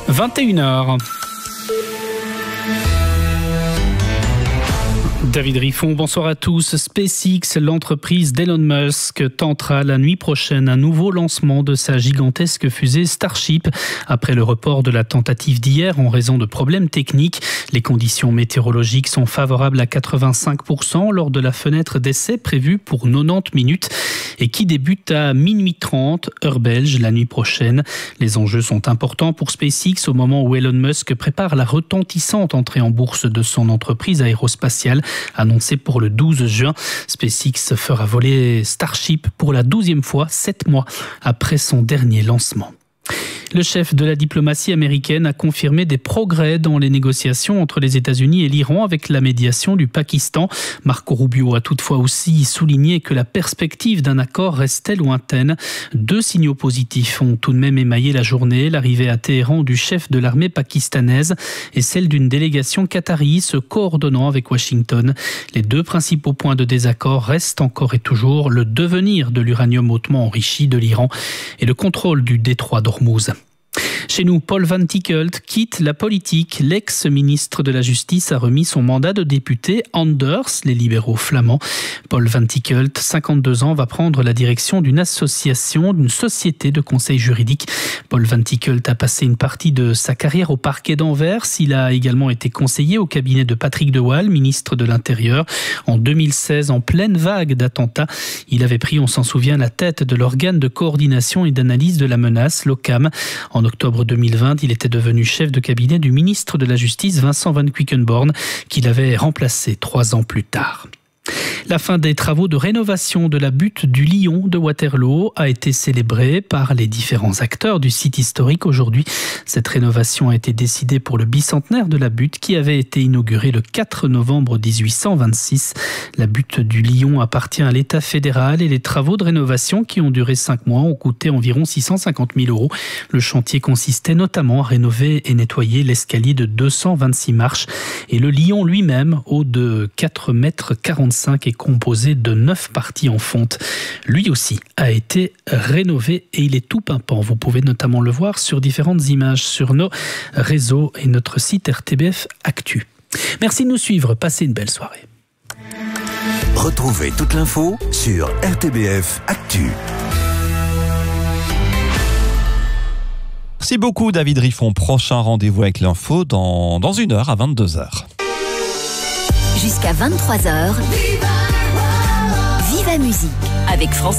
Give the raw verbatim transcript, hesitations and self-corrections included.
vingt et une heures. David Riffon, bonsoir à tous. SpaceX, l'entreprise d'Elon Musk, tentera la nuit prochaine un nouveau lancement de sa gigantesque fusée Starship. Après le report de la tentative d'hier en raison de problèmes techniques, les conditions météorologiques sont favorables à quatre-vingt-cinq pour cent lors de la fenêtre d'essai prévue pour quatre-vingt-dix minutes et qui débute à minuit trente, heure belge, la nuit prochaine. Les enjeux sont importants pour SpaceX au moment où Elon Musk prépare la retentissante entrée en bourse de son entreprise aérospatiale, annoncé pour le douze juin. SpaceX fera voler Starship pour la douzième fois, sept mois après son dernier lancement. Le chef de la diplomatie américaine a confirmé des progrès dans les négociations entre les États-Unis et l'Iran avec la médiation du Pakistan. Marco Rubio a toutefois aussi souligné que la perspective d'un accord restait lointaine. Deux signaux positifs ont tout de même émaillé la journée, l'arrivée à Téhéran du chef de l'armée pakistanaise et celle d'une délégation qatari se coordonnant avec Washington. Les deux principaux points de désaccord restent encore et toujours le devenir de l'uranium hautement enrichi de l'Iran et le contrôle du détroit d'Ormuz. Chez nous, Paul Van Tickelt quitte la politique. L'ex-ministre de la Justice a remis son mandat de député Anders, les libéraux flamands. Paul Van Tickelt, cinquante-deux ans, va prendre la direction d'une association, d'une société de conseil juridique. Paul Van Tickelt a passé une partie de sa carrière au parquet d'Anvers. Il a également été conseiller au cabinet de Patrick de Waal, ministre de l'Intérieur. En deux mille seize, en pleine vague d'attentats, il avait pris, on s'en souvient, la tête de l'organe de coordination et d'analyse de la menace, l'OCAM. En octobre deux mille vingt, il était devenu chef de cabinet du ministre de la Justice, Vincent Van Quickenborne, qu'il avait remplacé trois ans plus tard. La fin des travaux de rénovation de la butte du Lion de Waterloo a été célébrée par les différents acteurs du site historique aujourd'hui. Cette rénovation a été décidée pour le bicentenaire de la butte qui avait été inaugurée le quatre novembre dix-huit cent vingt-six. La butte du Lion appartient à l'État fédéral et les travaux de rénovation qui ont duré cinq mois ont coûté environ six cent cinquante mille euros. Le chantier consistait notamment à rénover et nettoyer l'escalier de deux cent vingt-six marches et le Lion lui-même, haut de quatre mètres quarante-cinq, est composé de neuf parties en fonte. Lui aussi a été rénové et il est tout pimpant. Vous pouvez notamment le voir sur différentes images sur nos réseaux et notre site R T B F Actu. Merci de nous suivre. Passez une belle soirée. Retrouvez toute l'info sur R T B F Actu. Merci beaucoup David Riffon. Prochain rendez-vous avec l'info dans, dans une heure à vingt-deux heures. Jusqu'à vingt-trois heures, Viva Musique avec France.